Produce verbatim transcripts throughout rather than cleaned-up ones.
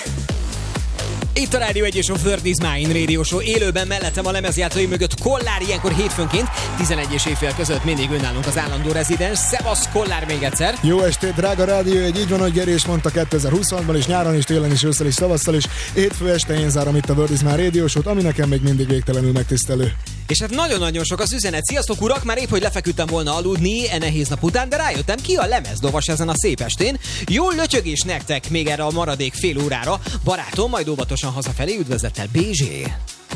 Itt a Rádió egy és a World is Mine Radio Show. Élőben mellettem a lemezjátszói mögött Kollár, ilyenkor hétfőnként tizenegy és éjfél között mindig önállunk az állandó rezidens. Szevasz Kollár még egyszer. Jó estét, drága Rádió egy, így van, hogy Geri is mondta kétezer-huszonban is, nyáron is, télen is, ősszel is, tavasszal is. Hétfő este én zárom itt a World is Mine Radio Show-t, ami nekem még mindig végtelenül megtisztelő. És hát nagyon-nagyon sok az üzenet. Sziasztok urak, már épp, hogy lefeküdtem volna aludni e nehéz nap után, de rájöttem, ki a lemezdovas ezen a szép estén. Jól lötyögés nektek még erre a maradék fél órára. Barátom, majd óvatosan hazafelé, üdvözlettel bé zsé.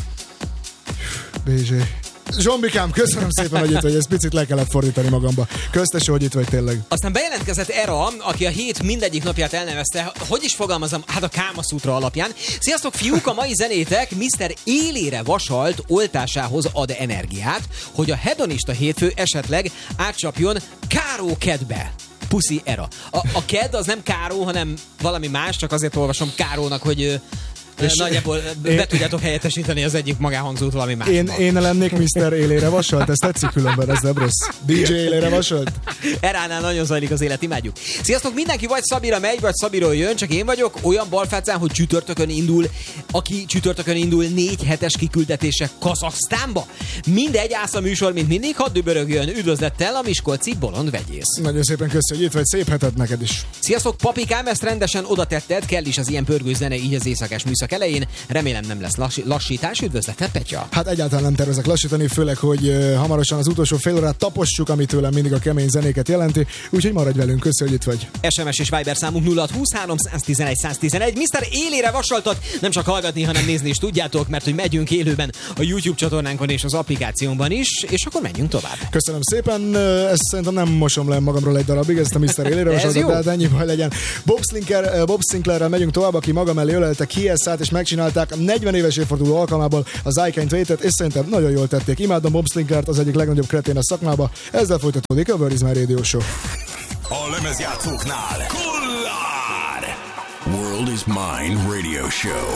bé zsé. Zsombikám, köszönöm szépen, hogy itt vagy, ezt picit le kellett fordítani magamba. Közteső, hogy itt vagy tényleg. Aztán bejelentkezett Era, aki a hét mindegyik napját elnevezte, hogy is fogalmazom, hát a Kámaszútra alapján. Sziasztok fiúk, a mai zenétek miszter élére vasalt oltásához ad energiát, hogy a hedonista hétfő esetleg átcsapjon Káró kedbe. Puszi Era. A, a ked az nem Káró, hanem valami más, csak azért olvasom Kárónak, hogy... És nagyjából be én, tudjátok helyettesíteni az egyik magánhangzót valami másba. Én, én lennék miszter élére vasalt, ez tetszik különben, ez nem rossz. dé dzsé élére vasalt? Eránál nagyon zajlik az élet, imádjuk. Sziasztok, mindenki vagy Szabira megy, vagy Szabiról jön, csak én vagyok olyan balfácán, hogy csütörtökön indul, aki csütörtökön indul négy hetes kiküldetése Kazaksztánba. Mindegy, ász a műsor, mint mindig, hadd dübörögjön, üdvözlettel a miskolci bolond vegyész. Nagyon szépen köszönjük, hogy itt vagy, szép hetet neked is. Sziasztok, papikám, ezt rendesen oda tetted, kell is az ilyen pörgős zene így az éjszakás műszak elején. Remélem nem lesz lass- lassítás. Üdvözletet, Petya! Hát egyáltalán nem tervezek lassítani, főleg, hogy uh, hamarosan az utolsó fél órát tapossuk, ami tőlem mindig a kemény zenéket jelenti, úgyhogy maradj velünk, köszönjük, hogy itt vagy. es em es és Viber számunk nulla hat huszonhárom száztizenegy száztizenegy. miszter élére vasaltat, nem csak hallgatni, hanem nézni is tudjátok, mert hogy megyünk élőben a YouTube csatornánkon és az applikációnkban is, és akkor menjünk tovább. Köszönöm szépen, ezt szerintem nem mosom le magamról egy darabig, ezt a miszter élére vasaltat, de hát ennyi baj legyen. Bob Sinclair, Bob Sinclairrel megyünk tovább, aki maga mellé ölelte Kieszát, és megcsinálták a negyven éves évforduló alkalmából az I Can't Wait-et, és szerintem nagyon jól tették. Imádom Bob Sinclairt, az egyik legnagyobb kretén a szakmába. Ezzel folytatódik a World is Mine Radio Show. A lemezjátszóknál Kollár! World is Mine Radio Show.